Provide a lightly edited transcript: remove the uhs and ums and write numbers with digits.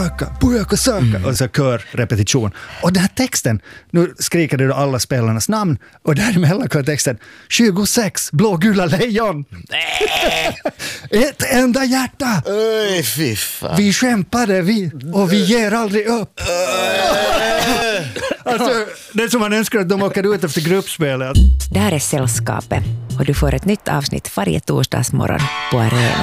Bujaka Saka, och så körrepetition. Och den här texten, nu skriker det då alla spelarnas namn, och däremellan kommer texten 26 blågula lejon. Ett enda hjärta. Öj, fy fan. Vi kämpade, och vi ger aldrig upp. Alltså, det är som man önskar att de åker ut efter gruppspelet. Det här är Sällskapet och du får ett nytt avsnitt varje torsdagsmorgon på Arena.